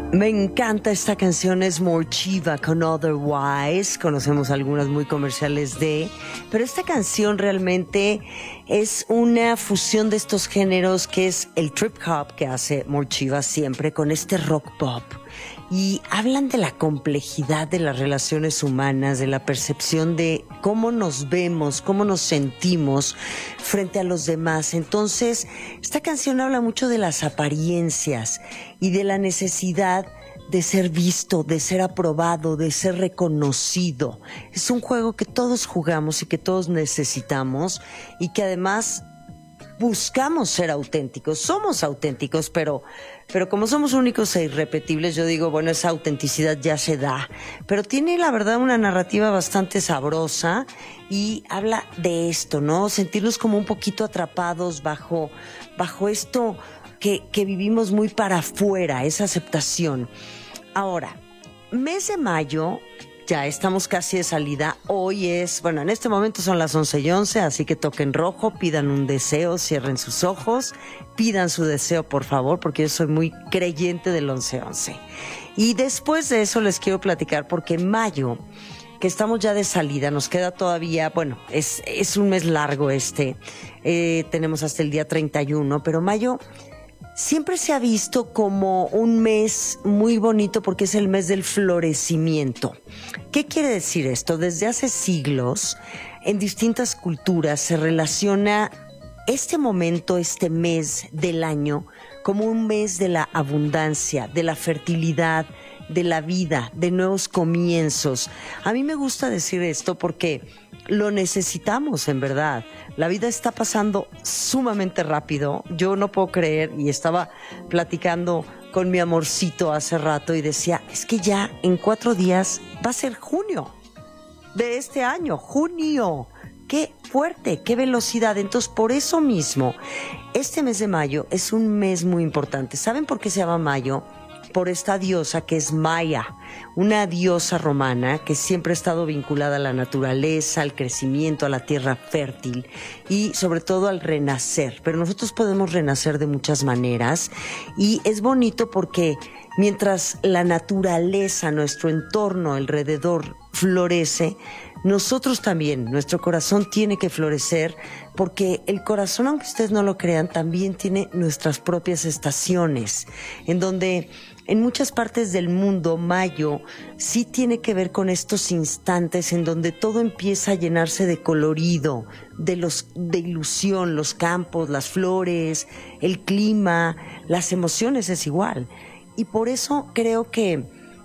Me encanta esta canción, es Morchiva con Otherwise. Conocemos algunas muy comerciales pero esta canción realmente es una fusión de estos géneros que es el trip hop que hace Morchiva siempre con este rock pop. Y hablan de la complejidad de las relaciones humanas, de la percepción de cómo nos vemos, cómo nos sentimos frente a los demás. Entonces, esta canción habla mucho de las apariencias y de la necesidad de ser visto, de ser aprobado, de ser reconocido. Es un juego que todos jugamos y que todos necesitamos y que además buscamos ser auténticos, somos auténticos, pero como somos únicos e irrepetibles, yo digo, bueno, esa autenticidad ya se da, pero tiene la verdad una narrativa bastante sabrosa y habla de esto, ¿no? Sentirnos como un poquito atrapados bajo esto que vivimos muy para afuera, esa aceptación. Ahora, mes de mayo, ya estamos casi de salida. Hoy es, bueno, en este momento son las 11:11, así que toquen rojo, pidan un deseo, cierren sus ojos, pidan su deseo, por favor, porque yo soy muy creyente del 11:11. Y después de eso les quiero platicar, porque en mayo, que estamos ya de salida, nos queda todavía, bueno, es un mes largo tenemos hasta el día 31, pero mayo siempre se ha visto como un mes muy bonito porque es el mes del florecimiento. ¿Qué quiere decir esto? Desde hace siglos, en distintas culturas se relaciona este momento, este mes del año, como un mes de la abundancia, de la fertilidad, de la vida, de nuevos comienzos. A mí me gusta decir esto porque lo necesitamos, en verdad. La vida está pasando sumamente rápido. Yo no puedo creer, y estaba platicando con mi amorcito hace rato y decía, es que ya en 4 días va a ser junio de este año, junio. ¡Qué fuerte! ¡Qué velocidad! Entonces, por eso mismo, este mes de mayo es un mes muy importante. ¿Saben por qué se llama mayo? Por esta diosa que es Maya, una diosa romana que siempre ha estado vinculada a la naturaleza, al crecimiento, a la tierra fértil y sobre todo al renacer. Pero nosotros podemos renacer de muchas maneras y es bonito porque mientras la naturaleza, nuestro entorno alrededor florece, nosotros también, nuestro corazón tiene que florecer porque el corazón, aunque ustedes no lo crean, también tiene nuestras propias estaciones, en donde en muchas partes del mundo, mayo sí tiene que ver con estos instantes en donde todo empieza a llenarse de colorido, de ilusión, los campos, las flores, el clima, las emociones es igual. Y por eso creo que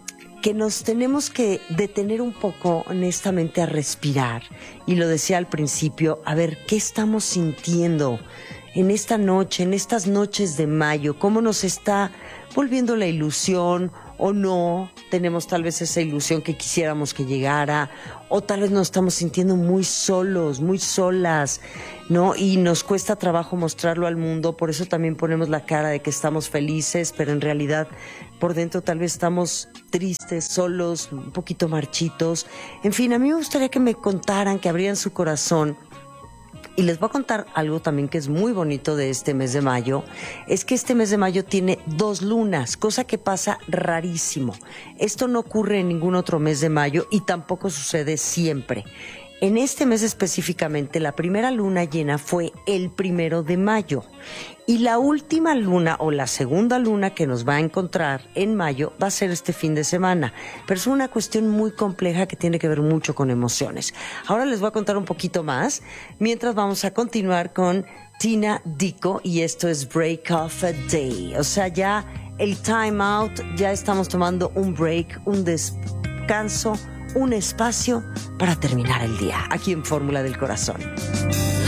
nos tenemos que detener un poco, honestamente, a respirar. Y lo decía al principio, a ver, ¿qué estamos sintiendo en esta noche, en estas noches de mayo? ¿Cómo nos está volviendo la ilusión o no? Tenemos tal vez esa ilusión que quisiéramos que llegara, o tal vez nos estamos sintiendo muy solos, muy solas, ¿no? Y nos cuesta trabajo mostrarlo al mundo, por eso también ponemos la cara de que estamos felices, pero en realidad por dentro tal vez estamos tristes, solos, un poquito marchitos. En fin, a mí me gustaría que me contaran, que abrieran su corazón. Y les voy a contar algo también que es muy bonito de este mes de mayo, es que este mes de mayo tiene 2 lunas, cosa que pasa rarísimo. Esto no ocurre en ningún otro mes de mayo y tampoco sucede siempre. En este mes específicamente, la primera luna llena fue el 1 de mayo y la última luna o la segunda luna que nos va a encontrar en mayo va a ser este fin de semana. Pero es una cuestión muy compleja que tiene que ver mucho con emociones. Ahora les voy a contar un poquito más, mientras vamos a continuar con Tina Dico y esto es Break Off a Day. O sea, ya el time out, ya estamos tomando un break, un descanso, un espacio para terminar el día, aquí en Fórmula del Corazón.